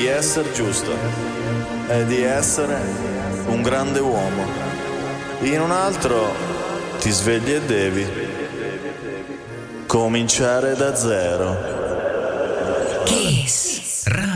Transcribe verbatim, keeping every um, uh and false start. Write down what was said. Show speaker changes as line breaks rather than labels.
di essere giusto e di essere un grande uomo. In un altro ti svegli e devi cominciare da zero.
Kiss.